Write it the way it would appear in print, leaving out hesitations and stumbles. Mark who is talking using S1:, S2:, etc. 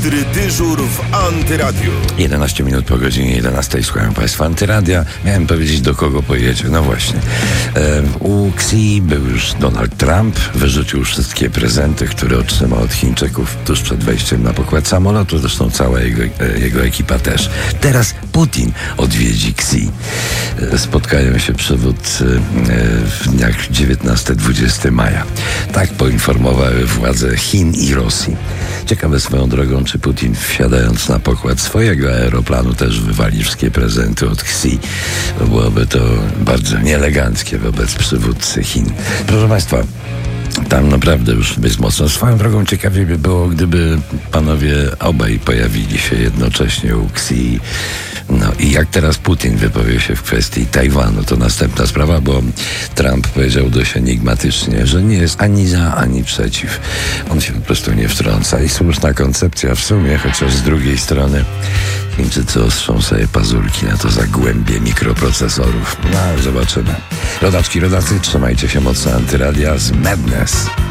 S1: Dyżur w Antyradiu.
S2: 11 minut po godzinie 11 słuchają Państwa Antyradia. Miałem powiedzieć, do kogo pojedzie. No właśnie. U Xi był już Donald Trump. Wyrzucił wszystkie prezenty, które otrzymał od Chińczyków tuż przed wejściem na pokład samolotu. Zresztą cała jego ekipa też. Teraz Putin odwiedzi Xi. Spotkają się przywódcy w dniach 19-20 maja. Tak poinformowały władze Chin i Rosji. Ciekawe swoją drogą, czy Putin, wsiadając na pokład swojego aeroplanu, też wywali wszystkie prezenty od Xi. Byłoby to bardzo nieeleganckie wobec przywódcy Chin. Proszę Państwa, tam naprawdę już jest mocno. Swoją drogą ciekawie by było, gdyby panowie obaj pojawili się jednocześnie u Xi. No i jak teraz Putin wypowie się w kwestii Tajwanu, to następna sprawa, bo Trump powiedział dość enigmatycznie, że nie jest ani za, ani przeciw. On się po prostu nie wtrąca i słuszna koncepcja w sumie, chociaż z drugiej strony Chińczycy ostrzą sobie pazurki na to zagłębie mikroprocesorów. No, zobaczymy. Rodaczki, rodacy, trzymajcie się mocno. Antyradia z Madness.